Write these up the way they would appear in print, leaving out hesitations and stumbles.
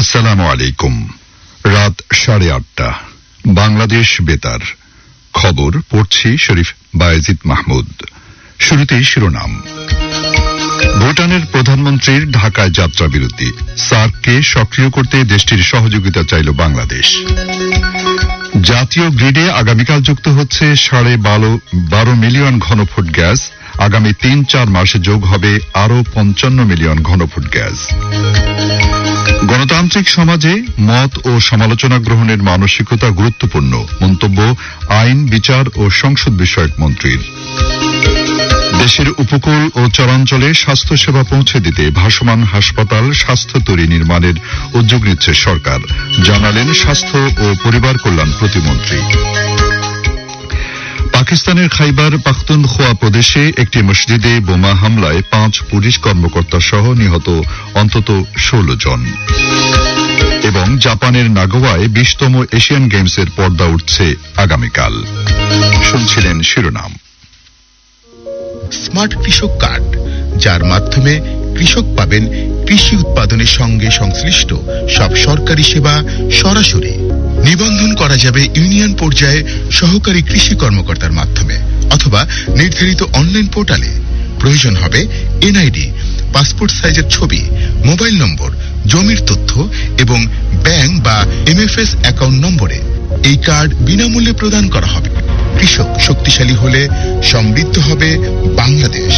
আসসালামু আলাইকুম। রাত 8:30 বাংলাদেশ বেতার খবর পড়ছি শরীফ বায়েজিদ মাহমুদ। শুরুতেই শিরোনাম। ভুটানের প্রধানমন্ত্রীর ঢাকায় যাত্রা বিরতি, সার্ককে সক্রিয় করতে দেশটির সহযোগিতা চাইল বাংলাদেশ। জাতীয় গ্রিডে আগামীকাল যুক্ত হচ্ছে 12.5 মিলিয়ন ঘনফুট গ্যাস, আগামী 3-4 মাসে যোগ হবে আরও 55 মিলিয়ন ঘনফুট গ্যাস। গণতান্ত্রিক সমাজে মত ও সমালোচনা গ্রহণের মানসিকতা গুরুত্বপূর্ণ, মন্তব্য আইন, বিচার ও সংসদ বিষয়ক মন্ত্রীর। দেশের উপকূল ও চরাঞ্চলে স্বাস্থ্যসেবা পৌঁছে দিতে ভাসমান হাসপাতাল, স্বাস্থ্য তরী নির্মাণের উদ্যোগ নিচ্ছে সরকার, জানালেন স্বাস্থ্য ও পরিবার কল্যাণ প্রতিমন্ত্রী। পাকিস্তানের খাইবার পাখতুনখোয়া প্রদেশে একটি মসজিদে বোমা হামলায় 5 পুলিশ কর্মকর্তা সহ নিহত অন্তত 16 জন। এবং জাপানের নাগোয়ায় 20তম এশিয়ান গেমসের পর্দা উঠছে আগামীকাল। শুনছিলেন শিরোনাম। স্মার্ট কৃষক কার্ড, যার মাধ্যমে কৃষক পাবেন কৃষি উৎপাদনের সঙ্গে সংশ্লিষ্ট সব সরকারি সেবা সরাসরি। নিবন্ধন করা যাবে ইউনিয়ন পর্যায়ে সহকারী কৃষি কর্মকর্তার মাধ্যমে অথবা নির্ধারিত অনলাইন পোর্টালে। প্রয়োজন হবে এনআইডি, পাসপোর্ট সাইজের ছবি, মোবাইল নম্বর, জমির তথ্য এবং ব্যাংক বা এমএফএস অ্যাকাউন্ট নম্বরে। এই কার্ড বিনামূল্যে প্রদান করা হবে। কৃষক শক্তিশালী হলে সমৃদ্ধ হবে বাংলাদেশ।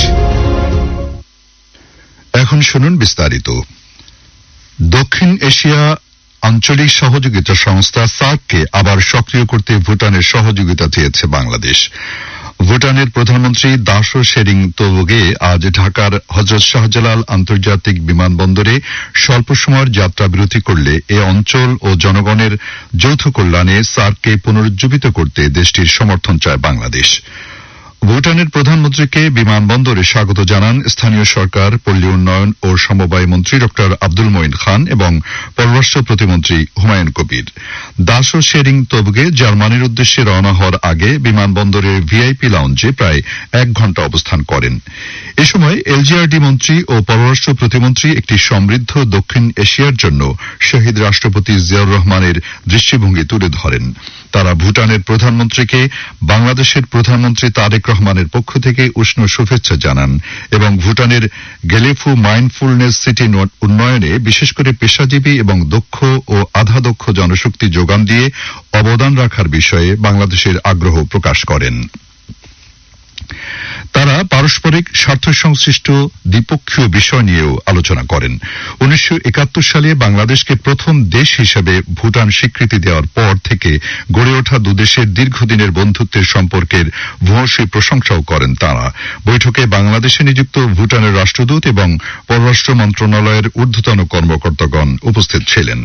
এখন শুনুন বিস্তারিত। দক্ষিণ এশিয়া আঞ্চলিক সহযোগিতা সংস্থা সার্ককে আবার সক্রিয় করতে ভুটানের সহযোগিতা চেয়েছে বাংলাদেশ। ভুটানের প্রধানমন্ত্রী দাশো শেরিং তোবগে আজ ঢাকার হযরত শাহজালাল আন্তর্জাতিক বিমানবন্দরে স্বল্প সময়ের যাত্রা বিরতি করলে এ অঞ্চল ও জনগণের যৌথ কল্যাণে সার্ককে পুনরুজ্জীবিত করতে দেশটির সমর্থন চায় বাংলাদেশ। ভুটানের প্রধানমন্ত্রীকে বিমানবন্দরে স্বাগত জানান স্থানীয় সরকার, পল্লী উন্নয়ন ও সমবায় মন্ত্রী ড আব্দুল মঈন খান এবং পররাষ্ট্র প্রতিমন্ত্রী হুমায়ুন কবির। দাশো শেরিং তোবগে জার্মানির উদ্দেশ্যে রওনা হওয়ার আগে বিমানবন্দরের ভিআইপি লাউঞ্জে প্রায় 1 ঘণ্টা অবস্থান করেন। এ সময় এলজিআরডি মন্ত্রী ও পররাষ্ট্র প্রতিমন্ত্রী একটি সমৃদ্ধ দক্ষিণ এশিয়ার জন্য শহীদ রাষ্ট্রপতি জিয়াউর রহমানের দৃষ্টিভঙ্গি তুলে ধরেন। তারা ভুটানের প্রধানমন্ত্রীকে বাংলাদেশের প্রধানমন্ত্রী তারেক রহমানের পক্ষ থেকে উষ্ণ শুভেচ্ছা জানান এবং ভুটানের গেলেফু মাইন্ডফুলনেস সিটি উন্নয়নে বিশেষ করে পেশাজীবী এবং দক্ষ ও আধা দক্ষ জনশক্তি যোগান দিয়ে অবদান রাখার বিষয়ে বাংলাদেশের আগ্রহ প্রকাশ করেন। তারা পারস্পরিক স্বার্থ সংশ্লিষ্ট দ্বিপক্ষীয় বিষয় নিয়েও আলোচনা করেন। 1971 সালে বাংলাদেশকে প্রথম দেশ হিসেবে ভুটান স্বীকৃতি দেওয়ার পর থেকে গড়ে ওঠা দুদেশের দীর্ঘদিনের বন্ধুত্বের সম্পর্কের ভূয়সী প্রশংসাও করেন তারা। বৈঠকে বাংলাদেশে নিযুক্ত ভুটানের রাষ্ট্রদূত এবং পররাষ্ট্র মন্ত্রণালয়ের ঊর্ধ্বতন কর্মকর্তাগণ উপস্থিত ছিলেন।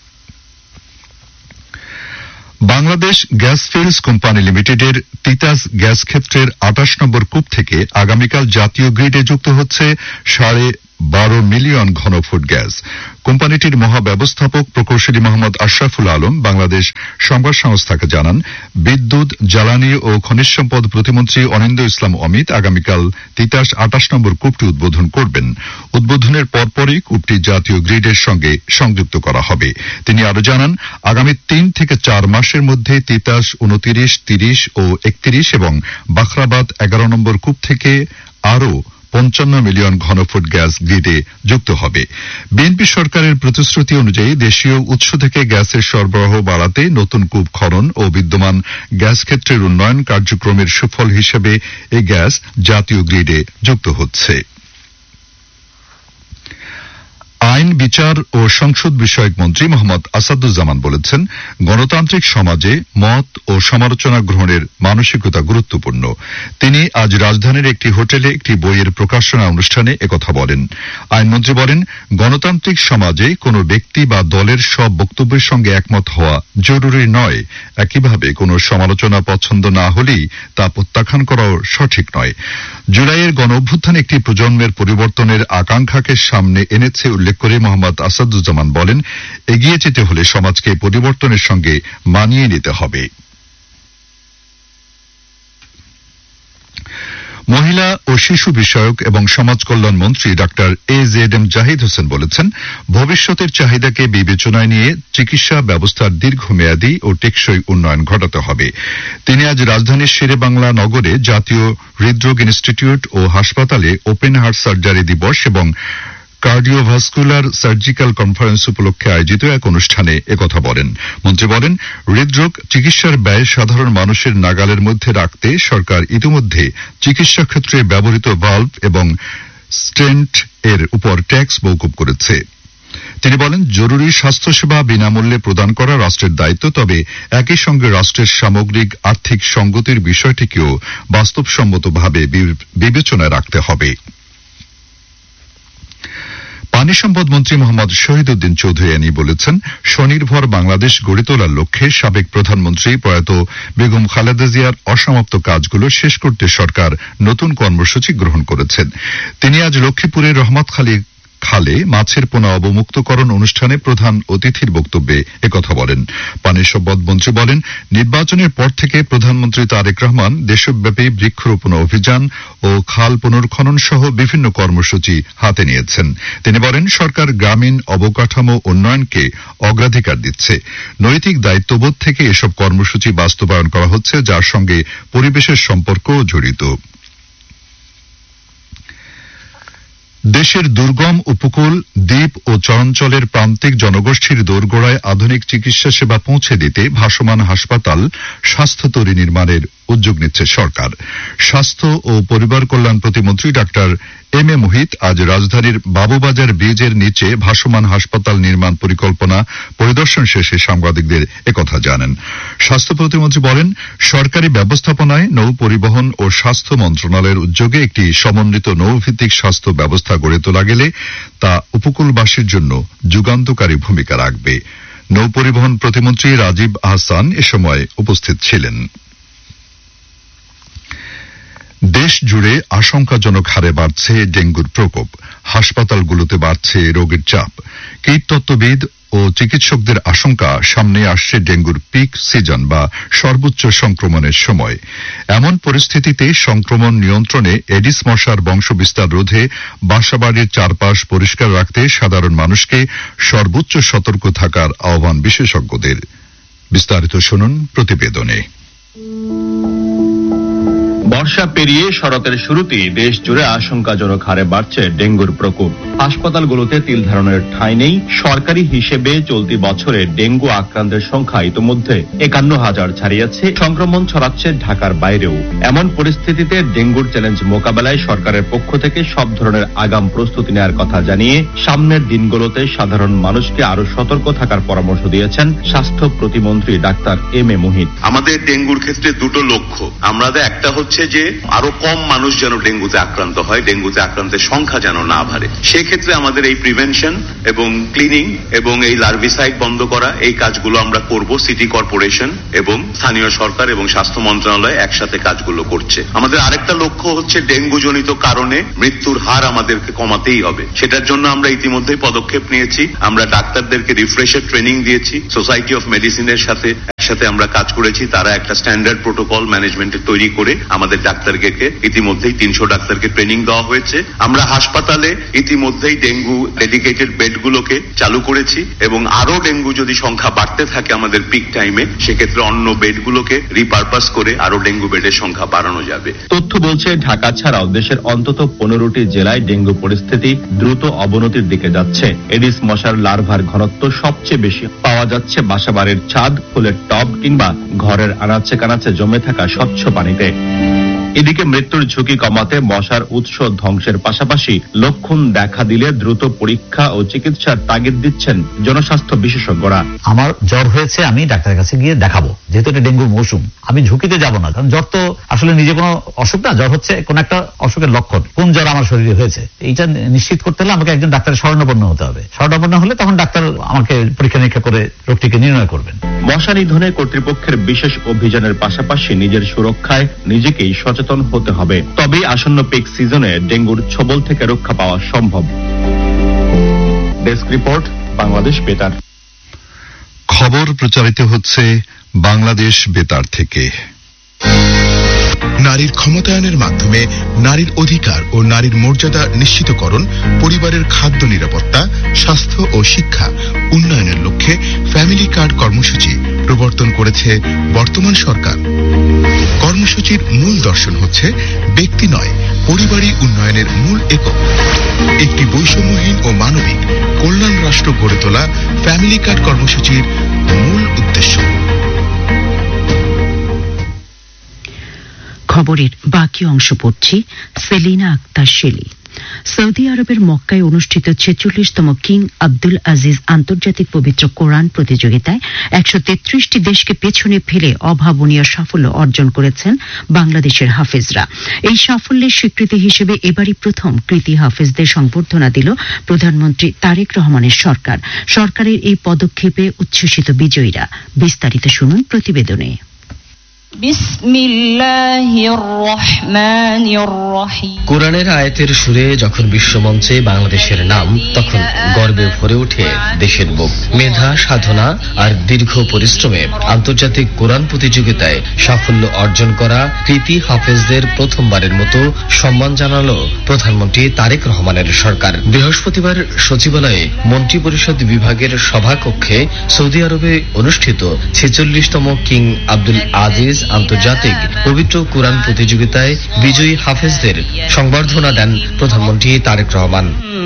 বাংলাদেশ গ্যাস ফিল্ডস কোম্পানি লিমিটেডের তিতাস গ্যাস ক্ষেত্রের 28 নম্বর কূপ থেকে আগামীকাল জাতীয় গ্রিডে যুক্ত হচ্ছে 12.5 মিলিয়ন ঘনফুট গ্যাস। কোম্পানিটির মহাব্যবস্থাপক প্রকৌশলী মোহাম্মদ আশরাফুল আলম বাংলাদেশ সংবাদ সংস্থাকে জানান, বিদ্যুৎ, জ্বালানি ও খনিজ সম্পদ প্রতিমন্ত্রী অনিন্দ্য ইসলাম অমিত আগামীকাল তিতাস 28 নম্বর কূপটি উদ্বোধন করবেন। উদ্বোধনের পরপরই কূপটি জাতীয় গ্রিডের সঙ্গে সংযুক্ত করা হবে। তিনি আরো জানান, আগামী 3 থেকে 4 মাসের মধ্যে তিতাস 29, 30 ও 31 এবং বাখরাবাদ 11 নম্বর কূপ থেকে আরো 55 মিলিয়ন ঘনফুট গ্যাস গ্রিডে যুক্ত হবে। বিএনপি সরকারের প্রতিশ্রুতি অনুযায়ী দেশীয় উৎস থেকে গ্যাসের সরবরাহ বাড়াতে নতুন কূপ খনন ও বিদ্যমান গ্যাস ক্ষেত্রের উন্নয়ন কার্যক্রমের সুফল হিসেবে এই গ্যাস জাতীয় গ্রিডে যুক্ত হচ্ছে। আইন, বিচার ও সংসদ বিষয়ক মন্ত্রী মোহাম্মদ আসাদুজ্জামান বলেছেন, গণতান্ত্রিক সমাজে মত ও সমালোচনা গ্রহণের মানসিকতা গুরুত্বপূর্ণ। তিনি আজ রাজধানীর একটি হোটেলে একটি বইয়ের প্রকাশনা অনুষ্ঠানে একথা বলেন। আইনমন্ত্রী বলেন, গণতান্ত্রিক সমাজে কোনো ব্যক্তি বা দলের সব বক্তব্যের সঙ্গে একমত হওয়া জরুরি নয়। একইভাবে কোনো সমালোচনা পছন্দ না হলেই তা প্রত্যাখ্যান করাও সঠিক নয়। জুলাইয়ের গণঅভ্যুত্থান একটি প্রজন্মের পরিবর্তনের আকাঙ্ক্ষাকে সামনে এনেছে উল্লেখ করে মোহাম্মদ আসাদুজ্জামান বলেন, এগিয়ে যেতে হলে সমাজকে পরিবর্তনের সঙ্গে মানিয়ে নিতে হবে। মহিলা ও শিশু বিষয়ক এবং সমাজ কল্যাণ মন্ত্রী ডাক্তার AZM জাহিদ হোসেন বলেছেন, ভবিষ্যতের চাহিদাকে বিবেচনায় নিয়ে চিকিৎসা ব্যবস্থার দীর্ঘমেয়াদী ও টেকসই উন্নয়ন ঘটাতে হবে। তিনি আজ রাজধানীর শেরেবাংলা নগরে জাতীয় হৃদরোগ ইনস্টিটিউট ও হাসপাতালে ওপেন হার্ট সার্জারি দিবস এবং কার্ডিওভাস্কুলার সার্জিক্যাল কনফারেন্স উপলক্ষে আয়োজিত এক অনুষ্ঠানে একথা বলেন। মন্ত্রী বলেন, হৃদরোগ চিকিৎসার ব্যয় সাধারণ মানুষের নাগালের মধ্যে রাখতে সরকার ইতিমধ্যে চিকিৎসা ক্ষেত্রে ব্যবহৃত ভালভ এবং স্টেন্ট এর উপর ট্যাক্স মওকুফ করেছে। তিনি বলেন, জরুরি স্বাস্থ্যসেবা বিনামূল্যে প্রদান করা রাষ্ট্রের দায়িত্ব, তবে একই সঙ্গে রাষ্ট্রের সামগ্রিক আর্থিক সঙ্গতির বিষয়টিকেও বাস্তবসম্মতভাবে বিবেচনায় রাখতে হবে। পানি সম্পদ মন্ত্রী মোহাম্মদ শহীদউদ্দিন চৌধুরী বলেছেন, স্বনির্ভর বাংলাদেশ গড়ে তোলার লক্ষ্যে সাবেক প্রধানমন্ত্রী প্রয়াত বেগম খালেদা জিয়ার অসমাপ্ত কাজগুলো শেষ করতে সরকার নতুন কর্মসূচি গ্রহণ করেছেন। তিনি আজ লক্ষ্মীপুরের রহমতখালী খালে মাছের পোনা অবমুক্তকরণ অনুষ্ঠানে প্রধান অতিথির বক্তব্যে একথা বলেন। পানি সম্পদ মন্ত্রী বলেন, নির্বাচনের পর থেকে প্রধানমন্ত্রী তারেক রহমান দেশব্যাপী বৃক্ষরোপণ অভিযান ও খাল পুনর্খনন সহ বিভিন্ন কর্মসূচি হাতে নিয়েছেন। তিনি বলেন, সরকার গ্রামীণ অবকাঠামো উন্নয়নকে অগ্রাধিকার দিচ্ছে। নৈতিক দায়িত্ববোধ থেকে এসব কর্মসূচি বাস্তবায়ন করা হচ্ছে, যার সঙ্গে পরিবেশের সম্পর্কও জড়িত। দেশের দুর্গম উপকূল, দ্বীপ ও চরাঞ্চলের প্রান্তিক জনগোষ্ঠীর দোরগোড়ায় আধুনিক চিকিৎসা সেবা পৌঁছে দিতে ভাসমান হাসপাতাল, স্বাস্থ্যতরী নির্মাণের উদ্যোগ নিচ্ছে সরকার। স্বাস্থ্য ও পরিবার কল্যাণ প্রতিমন্ত্রী ডাক্তার এম এ মুহিত আজ রাজধানীর বাবুবাজার ব্রিজের নিচে ভাসমান হাসপাতাল নির্মাণ পরিকল্পনা পরিদর্শন শেষে সাংবাদিকদের একথা জানান। স্বাস্থ্য প্রতিমন্ত্রী বলেন, সরকারি ব্যবস্থাপনায় নৌ পরিবহন ও স্বাস্থ্য মন্ত্রণালয়ের উদ্যোগে একটি সমন্বিত নৌভিত্তিক স্বাস্থ্য ব্যবস্থা গড়ে তোলা গেলে তা উপকূলবাসীর জন্য যুগান্তকারী ভূমিকা রাখবে। নৌ পরিবহন প্রতিমন্ত্রী রাজীব আহসান এ সময় উপস্থিত ছিলেন। দেশ জুড়ে আশঙ্কাজনক হারে বাড়ছে ডেঙ্গুর প্রকোপ। হাসপাতালগুলোতে বাড়ছে রোগের চাপ। কীটতত্ত্ববিদ ও চিকিৎসকদের আশঙ্কা, সামনে আসছে ডেঙ্গুর পিক সিজন বা সর্বোচ্চ সংক্রমণের সময়। এমন পরিস্থিতিতে সংক্রমণ নিয়ন্ত্রণে এডিস মশার বংশবিস্তার রোধে বাসাবাড়ির চারপাশ পরিষ্কার রাখতে সাধারণ মানুষকে সর্বোচ্চ সতর্ক থাকার আহ্বান বিশেষজ্ঞদের। বিস্তারিত শুনুন প্রতিবেদনে। বর্ষা পেরিয়ে শরতের শুরুতেই দেশ জুড়ে আশঙ্কাজনক হারে বাড়ছে ডেঙ্গুর প্রকোপ। হাসপাতালগুলোতে তিল ধারণের ঠাঁই নেই। সরকারি হিসেবে চলতি বছরে ডেঙ্গু আক্রান্তের সংখ্যা ইতোমধ্যে 51,000 ছাড়িয়েছে। সংক্রমণ ছড়াচ্ছে ঢাকার বাইরেও। এমন পরিস্থিতিতে ডেঙ্গুর চ্যালেঞ্জ মোকাবেলায় সরকারের পক্ষ থেকে সব ধরনের আগাম প্রস্তুতি নেওয়ার কথা জানিয়ে সামনের দিনগুলোতে সাধারণ মানুষকে আরো সতর্ক থাকার পরামর্শ দিয়েছেন স্বাস্থ্য প্রতিমন্ত্রী ডাক্তার এম এ মুহিত। আমাদের ডেঙ্গুর ক্ষেত্রে দুটো লক্ষ্য। আমাদের একটা হচ্ছে যে আরো কম মানুষ যেন ডেঙ্গুতে আক্রান্ত হয়, ডেঙ্গুতে আক্রান্তের সংখ্যা যেন না বাড়ে। সেক্ষেত্রে আমাদের এই প্রিভেনশন এবং ক্লিনিং এবং এই লার্ভিসাইড বন্ধ করা, এই কাজগুলো আমরা করব। সিটি কর্পোরেশন এবং স্থানীয় সরকার এবং স্বাস্থ্য মন্ত্রণালয় একসাথে কাজগুলো করছে। আমাদের আরেকটা লক্ষ্য হচ্ছে ডেঙ্গু জনিত কারণে মৃত্যুর হার আমাদেরকে কমাতেই হবে। সেটার জন্য আমরা ইতিমধ্যেই পদক্ষেপ নিয়েছি। আমরা ডাক্তারদেরকে রিফ্রেশার ট্রেনিং দিয়েছি। সোসাইটি অফ মেডিসিনের সাথে একসাথে আমরা কাজ করেছি। তারা একটা স্ট্যান্ডার্ড প্রোটোকল ম্যানেজমেন্টের তৈরি করে আমাদের ডাক্তারকে ইতিমধ্যেই 300 ডাক্তারকে ট্রেনিং দেওয়া হয়েছে। আমরা হাসপাতালে ইতিমধ্যেই ডেঙ্গু ডেডিকেটেড বেডগুলোকে চালু করেছি এবং আরো ডেঙ্গু যদি সংখ্যা বাড়তে থাকে আমাদের পিক টাইমে, সেক্ষেত্রে অন্য বেডগুলোকে রিপারপাস করে আরো ডেঙ্গু বেডের সংখ্যা বাড়ানো যাবে। তথ্য বলছে, ঢাকা ছাড়াও দেশের অন্তত 15টি জেলায় ডেঙ্গু পরিস্থিতি দ্রুত অবনতির দিকে যাচ্ছে। এডিস মশার লার্ভার ঘনত্ব সবচেয়ে বেশি পাওয়া যাচ্ছে বাসাবাড়ির ছাদ, ফুলের টব কিংবা ঘরের আনাচে কানাচে জমে থাকা স্বচ্ছ পানিতে। এদিকে মৃত্যুর ঝুঁকি কমাতে মশার উৎস ধ্বংসের পাশাপাশি লক্ষণ দেখা দিলে দ্রুত পরীক্ষা ও চিকিৎসার তাগিদ দিচ্ছেন জনস্বাস্থ্য বিশেষজ্ঞরা। আমার জ্বর হয়েছে, আমি ডাক্তারের কাছে গিয়ে দেখাবো, যেহেতু এটা ডেঙ্গুর মৌসুম। আমি ঝুঁকিতে যাব না, কারণ জ্বর তো আসলে নিজে কোনো অসুখ না, জ্বর হচ্ছে কোন একটা অসুখের লক্ষণ। কোন জ্বর আমার শরীরে হয়েছে এইটা নিশ্চিত করতে হলে আমাকে একজন ডাক্তারের শরণাপন্ন হতে হবে। শরণাপন্ন হলে তখন ডাক্তার আমাকে পরীক্ষা নিরীক্ষা করে রোগটিকে নির্ণয় করবেন। মশা নিধনে কর্তৃপক্ষের বিশেষ অভিযানের পাশাপাশি নিজের সুরক্ষায় নিজেকেই সচেতন হতে হবে, তবেই আসন্ন পিক সিজনে ডেঙ্গুর ছোবল থেকে রক্ষা পাওয়া সম্ভব। ডেস্ক রিপোর্ট, বাংলাদেশ বেতার। খবর প্রচারিত হচ্ছে বাংলাদেশ বেতার থেকে। নারীর ক্ষমতায়নের মাধ্যমে নারীর অধিকার ও নারীর মর্যাদা নিশ্চিতকরণ, পরিবারের খাদ্য নিরাপত্তা, স্বাস্থ্য ও শিক্ষা উন্নয়নের লক্ষ্যে ফ্যামিলি কার্ড কর্মসূচি প্রবর্তন করেছে বর্তমান সরকার। কর্মসূচির মূল দর্শন হচ্ছে ব্যক্তি নয়, পরিবারই উন্নয়নের মূল একক। একটি বৈষম্যহীন ও মানবিক কল্যাণ রাষ্ট্র গড়ে তোলা ফ্যামিলি কার্ড কর্মসূচির মূল উদ্দেশ্য। খবরের বাকি অংশ পড়ছি সেলিনা আক্তার শেলি। সৌদি আরবের মক্কায় অনুষ্ঠিত 46তম কিং আব্দুল আজিজ আন্তর্জাতিক পবিত্র কোরআন প্রতিযোগিতায় 133টি দেশকে পেছনে ফেলে অভাবনীয় সাফল্য অর্জন করেছেন বাংলাদেশের হাফেজরা। এই সাফল্যের স্বীকৃতি হিসেবে এবারই প্রথম কৃতী হাফেজদের সংবর্ধনা দিল প্রধানমন্ত্রী তারেক রহমানের সরকার। সরকারের এই পদক্ষেপে উচ্ছ্বসিত বিজয়ীরা। বিস্তারিত শুনুন প্রতিবেদনে। কোরআনের আয়াতের সুরে যখন বিশ্বমঞ্চে বাংলাদেশের নাম, তখন গর্বে ভরে ওঠে দেশের বুক। মেধা, সাধনা আর দীর্ঘ পরিশ্রমে আন্তর্জাতিক কোরআন প্রতিযোগিতায় সাফল্য অর্জন করা কৃতী হাফেজদের প্রথমবারের মতো সম্মান জানালো প্রধানমন্ত্রী তারেক রহমানের সরকার। বৃহস্পতিবার সচিবালয়ে মন্ত্রিপরিষদ বিভাগের সভাকক্ষে সৌদি আরবে অনুষ্ঠিত 46তম কিং আব্দুল আজিজ আন্তর্জাতিক পবিত্র কোরআন প্রতিযোগিতায় বিজয়ী হাফেজদের সংবর্ধনা দেন প্রধানমন্ত্রী তারেক রহমান।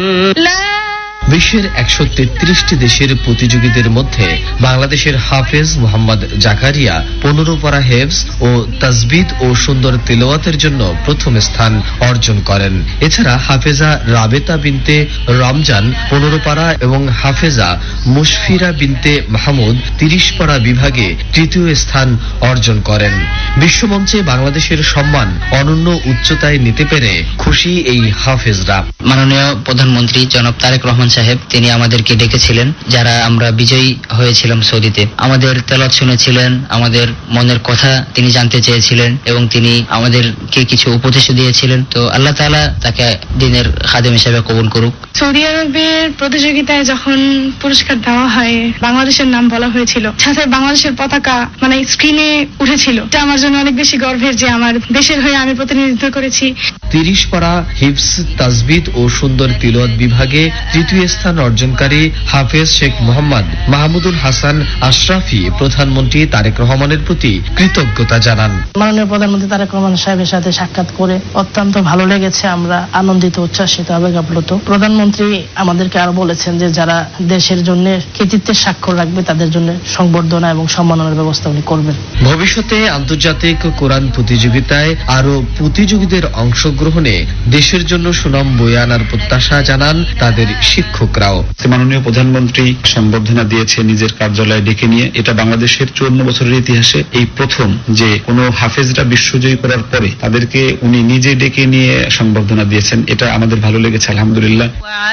বিশ্বের 133টি দেশের প্রতিযোগীদের মধ্যে বাংলাদেশের হাফেজ মোহাম্মদ জাকারিয়া 15 পারা হেফজ ও তাজবিদ ও সুন্দর তেলাওয়াতের জন্য প্রথম স্থান অর্জন করেন। এছাড়া হাফেজা রাবেতা বিনতে রমজান 15 পারা এবং হাফেজা মুশফিরা বিনতে মাহমুদ 30 পারা বিভাগে তৃতীয় স্থান অর্জন করেন। বিশ্বমঞ্চে বাংলাদেশের সম্মান অনন্য উচ্চতায় নিতে পেরে খুশি এই হাফেজরা। মাননীয় প্রধানমন্ত্রী জনাব তারেক রহমান সাহেব তিনি আমাদেরকে ডেকেছিলেন, যারা আমরা বিজয়ী হয়েছিলাম সৌদিতে। আমাদের তেলাওয়াত শুনেছিলেন, আমাদের মনের কথা তিনি জানতে চেয়েছিলেন এবং তিনি আমাদেরকে কিছু উপদেশ দিয়েছিলেন। তো আল্লাহ তাআলা তাকে দ্বীনের খাদেম হিসেবে কবুল করুক। সৌদি আরবের প্রতিযোগিতায় যখন পুরস্কার দেওয়া হয়, বাংলাদেশের নাম বলা হয়েছিল, সাথে বাংলাদেশের পতাকা স্ক্রিনে উঠেছিল। এটা আমার জন্য অনেক বেশি গর্বের যে আমার দেশের হয়ে আমি প্রতিনিধিত্ব করেছি। 30 পারা হিফজ, তাজবিদ ও সুন্দর তিলাওয়াত বিভাগে তৃতীয় স্থান অর্জনকারী হাফেজ শেখ মোহাম্মদ মাহমুদুল হাসান আশরাফি প্রধানমন্ত্রী তারেক রহমানের প্রতি কৃতজ্ঞতা জানান। মাননীয় প্রধানমন্ত্রী তারেক রহমান সাহেবের সাথে সাক্ষাৎ করে অত্যন্ত ভালো লেগেছে। আমরা আনন্দিত, উচ্ছ্বাসিত, আবেগাপ্লুত। প্রধানমন্ত্রী আমাদেরকে আরো বলেছেন যে যারা দেশের জন্য কৃতিত্বের স্বাক্ষর রাখবে তাদের জন্য সংবর্ধনা এবং সম্মাননার ব্যবস্থা উনি করবেন। ভবিষ্যতে আন্তর্জাতিক কোরআন প্রতিযোগিতায় আরো প্রতিযোগীদের অংশগ্রহণে দেশের জন্য সুনাম বয়ে আনার প্রত্যাশা জানান তাদের শিক্ষকরাও। মাননীয় প্রধানমন্ত্রী সংবর্ধনা দিয়েছে নিজের কার্যালয়ে ডেকে নিয়ে। এটা বাংলাদেশের 54 বছরের ইতিহাসে এই প্রথম যে কোনো হাফেজরা বিশ্বজয়ী করার পরে তাদেরকে উনি নিজে ডেকে নিয়ে সংবর্ধনা দিয়েছেন। এটা আমাদের ভালো লেগেছে, আলহামদুলিল্লাহ।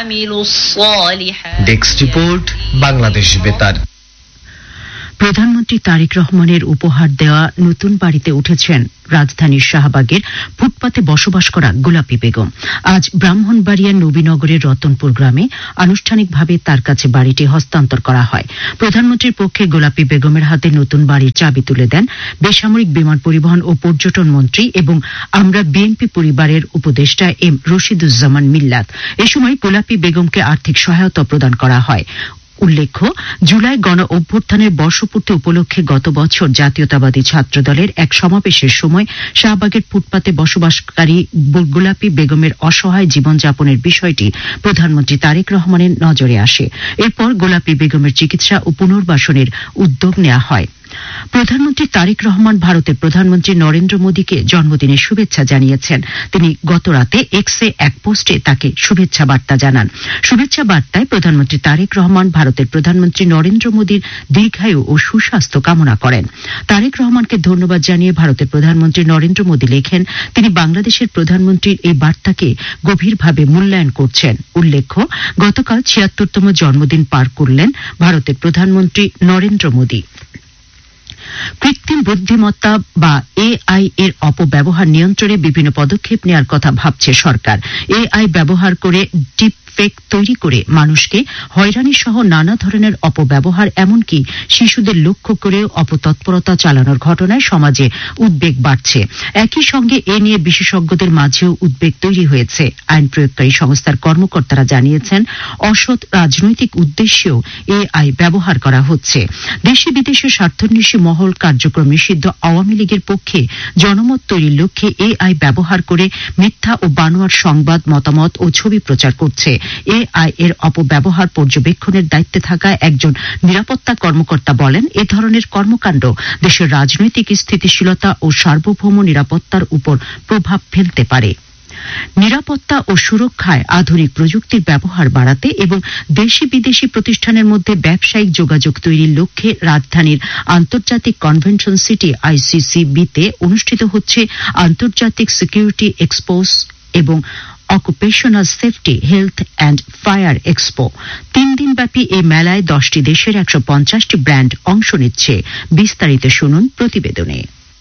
ডেস্ক রিপোর্ট, বাংলাদেশ বেতার। প্রধানমন্ত্রী তারেক রহমানের উপহার দেওয়া নতুন বাড়িতে উঠেছেন রাজধানীর শাহবাগের ফুটপাতে বসবাস করা গোলাপী বেগম। আজ ব্রাহ্মণবাড়িয়ার নবীনগরের রতনপুর গ্রামে আনুষ্ঠানিকভাবে তার কাছে বাড়িটি হস্তান্তর করা হয়। প্রধানমন্ত্রীর পক্ষে গোলাপী বেগমের হাতে নতুন বাড়ির চাবি তুলে দেন বেসামরিক বিমান পরিবহন ও পর্যটন মন্ত্রী এবং আমরা বিএনপি পরিবারের উপদেষ্টা এম রশিদুজ্জামান মিল্লাত। এ সময় গোলাপী বেগমকে আর্থিক সহায়তা প্রদান করা হয়। উল্লেখ্য, জুলাই গণ অভ্যুত্থানের বর্ষপূর্তি উপলক্ষে গত বছর জাতীয়তাবাদী ছাত্রদলের এক সমাবেশের সময় শাহবাগের ফুটপাতে বসবাসকারী গোলাপী বেগমের অসহায় জীবনযাপনের বিষয়টি প্রধানমন্ত্রী তারেক রহমানের নজরে আসে। এরপর গোলাপী বেগমের চিকিৎসা ও পুনর্বাসনের উদ্যোগ নেওয়া হয়। প্রধানমন্ত্রী তারেক রহমান ভারতের প্রধানমন্ত্রী নরেন্দ্র মোদীকে জন্মদিনের শুভেচ্ছা জানিয়েছেন। তিনি গতরাতে এক্সে এক পোস্টে তাকে শুভেচ্ছা বার্তা জানান। শুভেচ্ছা বার্তায় প্রধানমন্ত্রী তারেক রহমান ভারতের প্রধানমন্ত্রী নরেন্দ্র মোদীর দীর্ঘায়ু ও সুস্বাস্থ্য কামনা করেন। তারেক রহমানকে ধন্যবাদ জানিয়ে ভারতের প্রধানমন্ত্রী নরেন্দ্র মোদী লেখেন, তিনি বাংলাদেশের প্রধানমন্ত্রীর এই বার্তাকে গভীরভাবে মূল্যায়ন করছেন। উল্লেখ্য, গতকাল ৭৬তম জন্মদিন পার করলেন ভারতের প্রধানমন্ত্রী নরেন্দ্র মোদী। কৃত্রিম বুদ্ধিমত্তা বা এআই এর অপব্যবহার নিয়ন্ত্রণে বিভিন্ন পদক্ষেপ নেওয়ার কথা ভাবছে সরকার। এআই ব্যবহার করে ডিপ ফেক তৈরি করে মানুষকে হয়রানি সহ নানা ধরনের অপব্যবহার এমনকি শিশুদের লক্ষ্য করে অপতৎপরতা চালানোর ঘটনায় সমাজে উদ্বেগ বাড়ছে। একই সঙ্গে এ নিয়ে বিশেষজ্ঞদের মাঝেও উদ্বেগ তৈরি হয়েছে। আইন প্রয়োগকারী সংস্থার কর্মকর্তারা জানিয়েছেন, অসৎ রাজনৈতিক উদ্দেশ্যেও এআই ব্যবহার করা হচ্ছে। দেশে বিদেশে স্বার্থান্বেষী মহল কার্যক্রম নিষিদ্ধ আওয়ামী লীগের পক্ষে জনমত তৈরির লক্ষ্যে এআই ব্যবহার করে মিথ্যা ও বানোয়ার সংবাদ, মতামত ও ছবি প্রচার করছে। এআই এর অপব্যবহার পর্যবেক্ষণের দায়িত্বে থাকা একজন নিরাপত্তা কর্মকর্তা বলেন, এ ধরনের কর্মকাণ্ড দেশের রাজনৈতিক স্থিতিশীলতা ও সার্বভৌম নিরাপত্তার উপর প্রভাব ফেলতে পারে। নিরাপত্তা ও সুরক্ষায় আধুনিক প্রযুক্তির ব্যবহার বাড়াতে এবং দেশি বিদেশি প্রতিষ্ঠানের মধ্যে ব্যবসায়িক যোগাযোগ তৈরির লক্ষ্যে রাজধানীর আন্তর্জাতিক কনভেনশন সিটি ICCB-তে অনুষ্ঠিত হচ্ছে আন্তর্জাতিক সিকিউরিটি এক্সপোস এবং occupational safety, health and fire expo. 3 দিনব্যাপী এই মেলায় 10টি দেশের 150টি ব্র্যান্ড অংশ নিচ্ছে। বিস্তারিত শুনুন প্রতিবেদনে।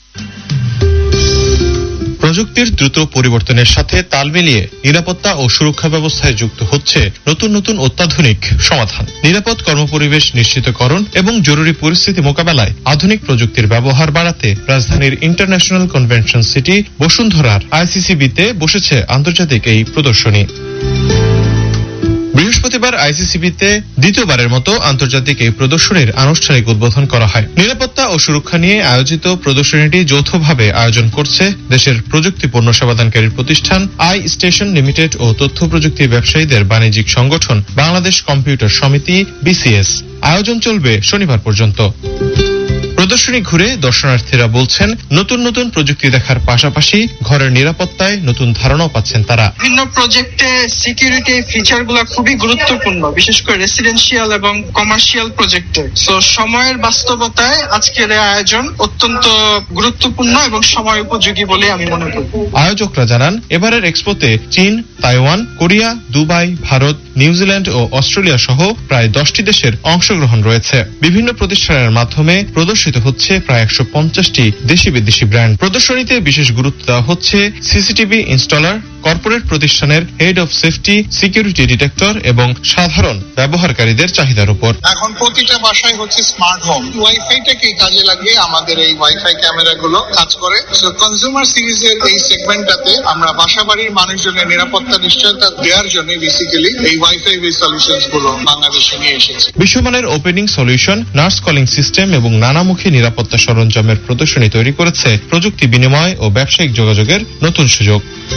প্রযুক্তির দ্রুত পরিবর্তনের সাথে তাল মিলিয়ে নিরাপত্তা ও সুরক্ষা ব্যবস্থায় যুক্ত হচ্ছে নতুন নতুন অত্যাধুনিক সমাধান। নিরাপদ কর্মপরিবেশ নিশ্চিতকরণ এবং জরুরি পরিস্থিতি মোকাবেলায় আধুনিক প্রযুক্তির ব্যবহার বাড়াতে রাজধানীর ইন্টারন্যাশনাল কনভেনশন সিটি বসুন্ধরার ICCB-তে বসেছে আন্তর্জাতিক এই প্রদর্শনী। বৃহস্পতিবার ICCB-তে দ্বিতীয়বারের মতো আন্তর্জাতিক এই প্রদর্শনীর আনুষ্ঠানিক উদ্বোধন করা হয়। নিরাপত্তা ও সুরক্ষা নিয়ে আয়োজিত প্রদর্শনীটি যৌথভাবে আয়োজন করছে দেশের প্রযুক্তি পণ্য সেবাদানকারী প্রতিষ্ঠান iStation লিমিটেড ও তথ্য প্রযুক্তি ব্যবসায়ীদের বাণিজ্যিক সংগঠন বাংলাদেশ কম্পিউটার সমিতি BCS। আয়োজন চলবে শনিবার পর্যন্ত। প্রদর্শনী ঘুরে দর্শনার্থীরা বলছেন, নতুন নতুন প্রযুক্তি দেখার পাশাপাশি ঘরের নিরাপত্তায় নতুন ধারণাও পাচ্ছেন তারা। বিভিন্ন প্রজেক্টে সিকিউরিটি ফিচারগুলো খুবই গুরুত্বপূর্ণ, বিশেষ করে রেসিডেন্সিয়াল এবং কমার্শিয়াল প্রজেক্টে। তো সময়ের বাস্তবতায় আজকের এই আয়োজন অত্যন্ত গুরুত্বপূর্ণ এবং সময় উপযোগী বলে আমি মনে করি। আয়োজকরা জানান, এবারের এক্সপোতে চীন, Taiwan, Korea, Dubai, Bharat, New Zealand ও অস্ট্রেলিয়া সহ প্রায় 10টি দেশের অংশগ্রহণ রয়েছে। বিভিন্ন প্রতিষ্ঠানের মাধ্যমে প্রদর্শিত হচ্ছে প্রায় 150টি দেশি বিদেশি ব্র্যান্ড। প্রদর্শনীতে বিশেষ গুরুত্ব দেওয়া হচ্ছে সিসিটিভি ইনস্টলার, কর্পোরেট প্রতিষ্ঠানের head of safety, security detector এবং সাধারণ ব্যবহারকারীদের চাহিদার উপর। এখন প্রতিটা বাসায় হচ্ছে স্মার্ট হোম, ওয়াইফাইটাকে কাজে লাগিয়ে আমাদের এই ওয়াইফাই ক্যামেরাগুলো কাজ করে। সো কনজিউমার সিরিজের এই সেগমেন্টটাতে আমরা বাসাবাড়ির মানুষজনের নিরাপত্তা নিশ্চয়তা দেওয়ার জন্য বেসিক্যালি এই ওয়াইফাই বেস সলিউশনস গুলো বাংলাদেশে নিয়ে এসেছে। বিশ্বমানের opening solution, nurse calling system এবং নানামুখী নিরাপত্তা সরঞ্জামের প্রদর্শনী তৈরি করেছে প্রযুক্তি বিনিময় ও ব্যবসায়িক যোগাযোগের নতুন সুযোগ।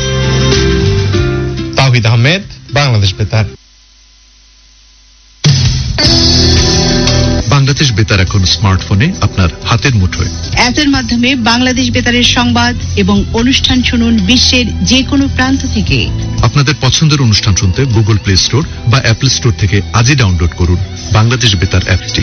তাওহিদ আহমেদ, বাংলাদেশ বেতার। বাংলাদেশ বেতার এখন স্মার্টফোনে আপনার হাতের মুঠোয়। অ্যাপের মাধ্যমে বাংলাদেশ বেতারের সংবাদ এবং অনুষ্ঠান শুনুন বিশ্বের যে কোনো প্রান্ত থেকে। আপনাদের পছন্দের অনুষ্ঠান শুনতে গুগল প্লে স্টোর বা অ্যাপল স্টোর থেকে আজই ডাউনলোড করুন বাংলাদেশ বেতার অ্যাপটি।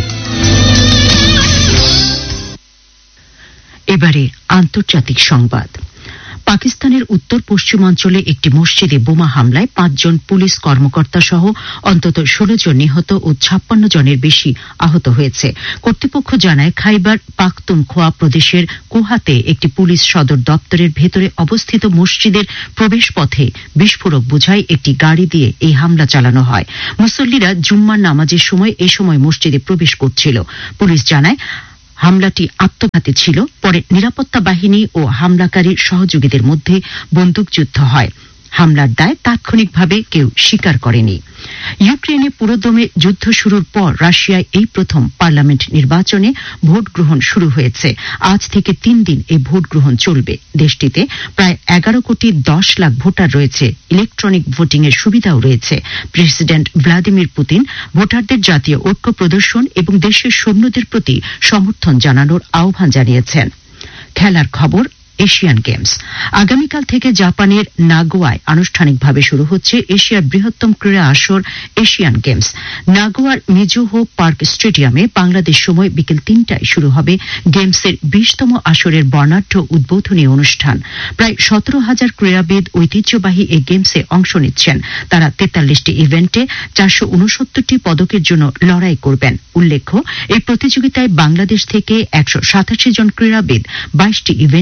এবারে আন্তর্জাতিক সংবাদ। পাকিস্তানের উত্তর পশ্চিমাঞ্চলে একটি মসজিদে বোমা হামলায় 5 জন পুলিশ কর্মকর্তা সহ অন্তত 16 জন নিহত ও 56 জনের বেশি আহত হয়েছে। কর্তৃপক্ষ জানায়, খাইবার পাখতুনখোয়া প্রদেশের কোহাতে একটি পুলিশ সদর দপ্তরের ভেতরে অবস্থিত মসজিদের প্রবেশ পথে বিস্ফোরক বোঝাই একটি গাড়ি দিয়ে এই হামলা চালানো হয়। মুসল্লিরা জুম্মার নামাজের সময় এই সময় মসজিদে প্রবেশ করছিল। পুলিশ জানায়, হামলাটি আত্মঘাতী ছিল। পরে নিরাপত্তা বাহিনী ও হামলাকারীর সহযোগীদের মধ্যে বন্দুকযুদ্ধ হয়। হামলার দায় তাৎক্ষণিকভাবে কেউ স্বীকার করেনি। ইউক্রেনে পুরোদমে যুদ্ধ শুরুর পর রাশিয়ায় এই প্রথম পার্লামেন্ট নির্বাচনে ভোট গ্রহণ শুরু হয়েছে। আজ থেকে 3 দিন এই ভোট গ্রহণ চলবে। দেশটিতে প্রায় 11,10,00,000 ভোটার রয়েছে। ইলেকট্রনিক ভোটিং এর সুবিধাও রয়েছে। প্রেসিডেন্ট ভ্লাদিমির পুতিন ভোটারদের জাতীয় ঐক্য প্রদর্শন এবং দেশের সৈন্যদের প্রতি সমর্থন জানানোর আহ্বান জানিয়েছেন। খেলার খবর। এশিয়ান গেমস আগামীকাল থেকে জাপানের নাগোয়ায় আনুষ্ঠানিকভাবে শুরু হচ্ছে এশিয়ার বৃহত্তম ক্রীড়া আসর এশিয়ান গেমস। নাগোয়ার মিজুহো পার্ক স্টেডিয়ামে বাংলাদেশ সময় বিকেল 3টায় শুরু হবে গেমসের 20তম আসরের বর্ণাঢ্য উদ্বোধনী অনুষ্ঠান। প্রায় 17,000 ক্রীড়াবিদ ঐতিহ্যবাহী এই গেমসে অংশ নিচ্ছেন। তারা 43টি ইভেন্টে 469টি পদকের জন্য লড়াই করবেন। উল্লেখ্য, এই প্রতিযোগিতায় বাংলাদেশ থেকে 187 জন ক্রীড়াবিদ 22টি ইভেন্টে অংশ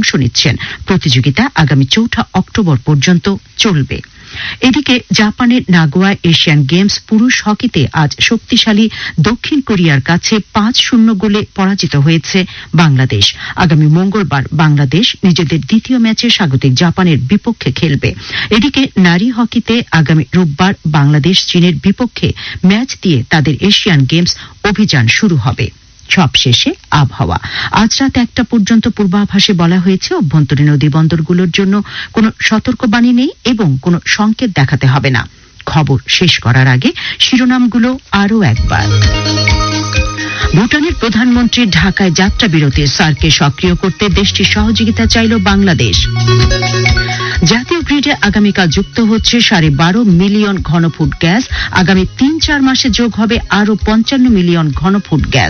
অংশ নিচ্ছেন। প্রতিযোগিতা আগামী 4 অক্টোবর পর্যন্ত চলবে। এদিকে জাপানের নাগোয়ায় এশিয়ান গেমস পুরুষ হকিতে আজ শক্তিশালী দক্ষিণ কোরিয়ার কাছে 5-0 গোলে পরাজিত হয়েছে বাংলাদেশ। আগামী মঙ্গলবার বাংলাদেশ নিজেদের দ্বিতীয় ম্যাচে স্বাগতিক জাপানের বিপক্ষে খেলবে। এদিকে নারী হকিতে আগামী রোববার বাংলাদেশ চীনের বিপক্ষে ম্যাচ দিয়ে তাদের এশিয়ান গেমস অভিযান শুরু হবে। সবশেষে আবহাওয়া। আজ রাত 1টা পর্যন্ত পূর্বাভাসে বলা হয়েছে অভ্যন্তরীণ নদী বন্দরগুলোর জন্য কোনো সতর্কবাণী নেই এবং কোনো সংকেত দেখাতে হবে না। খবর শেষ করার আগে শিরোনামগুলো আরও একবার। ভুটানের প্রধানমন্ত্রী ঢাকায় যাত্রা বিরতি সার্ককে সক্রিয় করতে দেশটির সহযোগিতা চাইল বাংলাদেশ। জাতীয় গ্রিডে আগামীকাল যুক্ত হচ্ছে 12.5 মিলিয়ন ঘনফুট গ্যাস। আগামী 3-4 মাসে যোগ হবে আরও 55 মিলিয়ন ঘনফুট গ্যাস।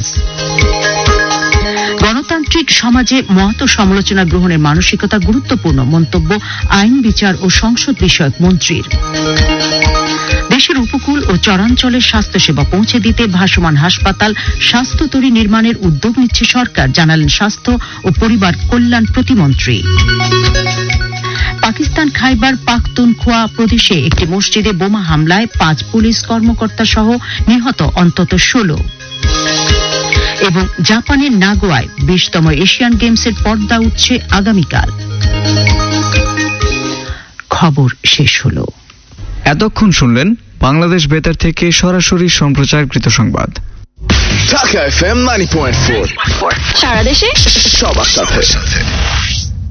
গণতান্ত্রিক সমাজে মত সমালোচনা গ্রহণের মানসিকতা গুরুত্বপূর্ণ মন্তব্য আইন, বিচার ও সংসদ বিষয়ক মন্ত্রীর। দেশের উপকূল ও চরাঞ্চলের স্বাস্থ্যসেবা পৌঁছে দিতে ভাসমান হাসপাতাল, স্বাস্থ্যতরী নির্মাণের উদ্যোগ নিচ্ছে সরকার, জানালেন স্বাস্থ্য ও পরিবার কল্যাণ প্রতিমন্ত্রী। পাকিস্তান খাইবার পাখতুনখোয়া প্রদেশে একটি মসজিদে বোমা হামলায় 5 পুলিশ কর্মকর্তা সহ নিহত অন্তত 16। এবং জাপানের নাগোয়ায় 20তম এশিয়ান গেমসের পর্দা উঠছে আগামীকাল। খবর শেষ হলো। এতক্ষণ শুনলেন বাংলাদেশ বেতার থেকে সরাসরি সম্প্রচারকৃত সংবাদ। ঢাকা FM 90.4 সারা দেশে সবার সাথে।